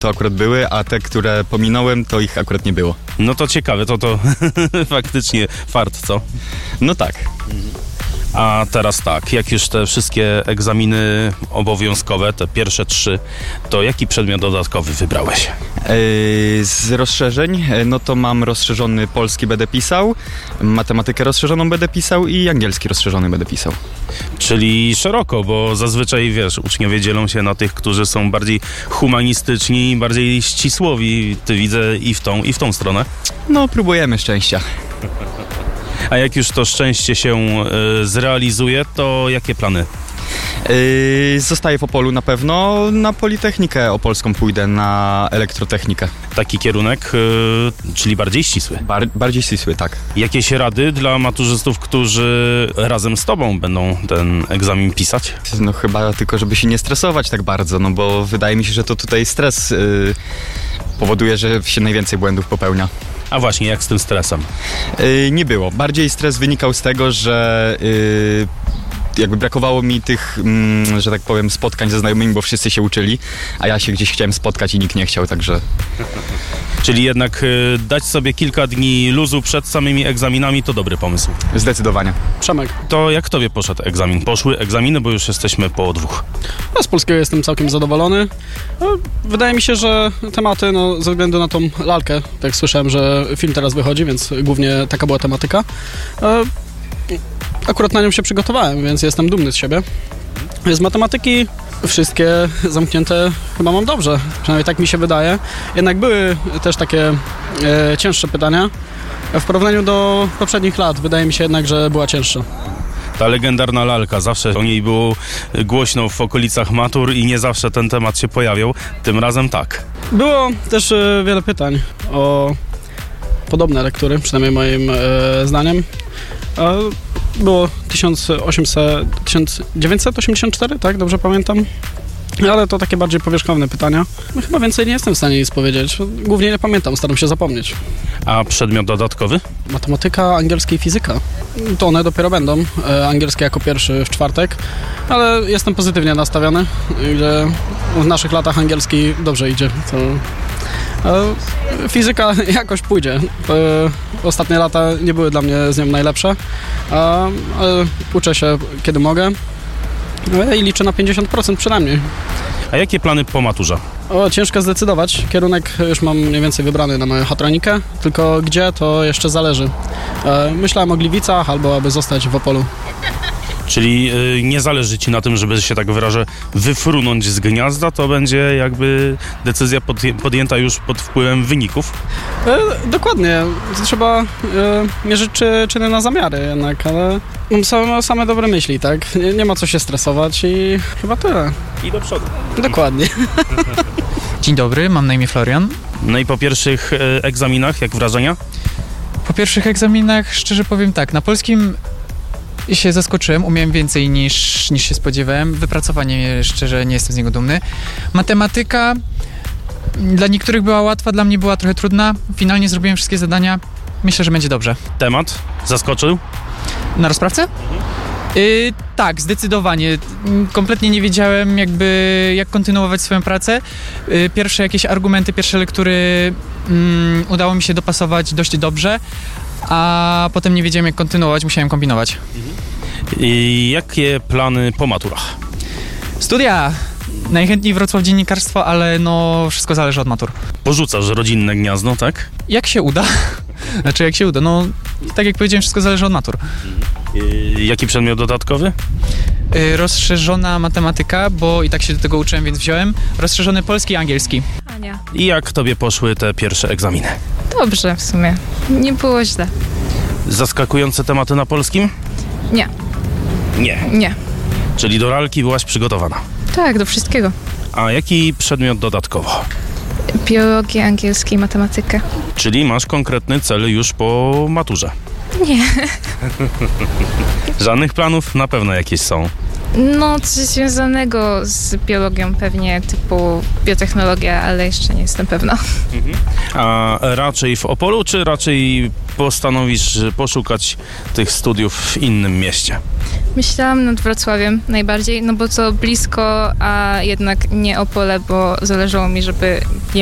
to akurat były, a te, które pominąłem, to ich akurat nie było. No to ciekawe, to faktycznie fart, co? No tak. A teraz tak, jak już te wszystkie egzaminy obowiązkowe, te pierwsze 3, to jaki przedmiot dodatkowy wybrałeś? Z rozszerzeń, no to mam rozszerzony polski będę pisał, matematykę rozszerzoną będę pisał i angielski rozszerzony będę pisał. Czyli szeroko, bo zazwyczaj, wiesz, uczniowie dzielą się na tych, którzy są bardziej humanistyczni, bardziej ścisłowi. Ty widzę i w tą stronę. No, próbujemy szczęścia. A jak już to szczęście się zrealizuje, to jakie plany? Zostaję w Opolu na pewno, na Politechnikę Opolską pójdę, na elektrotechnikę. Taki kierunek, czyli bardziej ścisły. Bardziej ścisły, tak. Jakieś rady dla maturzystów, którzy razem z tobą będą ten egzamin pisać? No chyba tylko, żeby się nie stresować tak bardzo, no bo wydaje mi się, że to tutaj stres powoduje, że się najwięcej błędów popełnia. A właśnie, jak z tym stresem? Nie było. Bardziej stres wynikał z tego, że jakby brakowało mi tych, że tak powiem, spotkań ze znajomymi, bo wszyscy się uczyli, a ja się gdzieś chciałem spotkać i nikt nie chciał, także... Czyli jednak dać sobie kilka dni luzu przed samymi egzaminami to dobry pomysł. Zdecydowanie. Przemek. To jak tobie poszedł egzamin? Poszły egzaminy, bo już jesteśmy po 2. Ja z polskiego jestem całkiem zadowolony. Wydaje mi się, że tematy, no, ze względu na tą lalkę, tak słyszałem, że film teraz wychodzi, więc głównie taka była tematyka. Akurat na nią się przygotowałem, więc jestem dumny z siebie. Z matematyki wszystkie zamknięte chyba mam dobrze, przynajmniej tak mi się wydaje. Jednak były też takie cięższe pytania. W porównaniu do poprzednich lat wydaje mi się jednak, że była cięższa. Ta legendarna lalka, zawsze o niej było głośno w okolicach matur i nie zawsze ten temat się pojawiał. Tym razem tak. Było też wiele pytań o podobne lektury, przynajmniej moim zdaniem. Było 1984, tak? Dobrze pamiętam? Ale to takie bardziej powierzchowne pytania. No, chyba więcej nie jestem w stanie nic powiedzieć. Głównie nie pamiętam, staram się zapomnieć. A przedmiot dodatkowy? Matematyka, angielski i fizyka. To one dopiero będą. Angielski jako pierwszy w czwartek. Ale jestem pozytywnie nastawiony. W naszych latach angielski dobrze idzie. To... Fizyka jakoś pójdzie. Ostatnie lata nie były dla mnie z nią najlepsze, ale uczę się kiedy mogę i liczę na 50% przynajmniej. A jakie plany po maturze? Ciężko zdecydować. Kierunek już mam mniej więcej wybrany na mechatronikę, tylko gdzie to jeszcze zależy. Myślałem o Gliwicach albo aby zostać w Opolu. Czyli nie zależy ci na tym, żeby się tak wyrażę, wyfrunąć z gniazda, to będzie jakby decyzja podjęta już pod wpływem wyników? Dokładnie. Trzeba mierzyć czyny na zamiary jednak, ale mam same dobre myśli, tak? Nie ma co się stresować i chyba tyle. I do przodu. Dokładnie. Dzień dobry, mam na imię Florian. No i po pierwszych egzaminach, jak wrażenia? Po pierwszych egzaminach, szczerze powiem tak, na polskim się zaskoczyłem, umiałem więcej niż się spodziewałem. Wypracowanie, szczerze, nie jestem z niego dumny. Matematyka dla niektórych była łatwa, dla mnie była trochę trudna. Finalnie zrobiłem wszystkie zadania. Myślę, że będzie dobrze. Temat zaskoczył? Na rozprawce? Tak, zdecydowanie. Kompletnie nie wiedziałem jak kontynuować swoją pracę. Pierwsze jakieś argumenty, pierwsze lektury udało mi się dopasować dość dobrze, a potem nie wiedziałem jak kontynuować, musiałem kombinować. I jakie plany po maturach? Studia! Najchętniej Wrocław dziennikarstwo, ale no wszystko zależy od matur. Porzucasz rodzinne gniazdo, tak? Jak się uda? Znaczy jak się uda? No tak jak powiedziałem, wszystko zależy od matur. Jaki przedmiot dodatkowy? Rozszerzona matematyka, bo i tak się do tego uczyłem, więc wziąłem. Rozszerzony polski i angielski. Ania. I jak tobie poszły te pierwsze egzaminy? Dobrze w sumie. Nie było źle. Zaskakujące tematy na polskim? Nie. Nie. Czyli do lalki byłaś przygotowana? Tak, do wszystkiego. A jaki przedmiot dodatkowo? Biologię, angielski i matematykę. Czyli masz konkretny cel już po maturze? Nie. Żadnych planów? Na pewno jakieś są. No, coś związanego z biologią pewnie, typu biotechnologia, ale jeszcze nie jestem pewna. A raczej w Opolu, czy raczej postanowisz poszukać tych studiów w innym mieście? Myślałam nad Wrocławiem najbardziej, no bo to blisko, a jednak nie Opole, bo zależało mi, żeby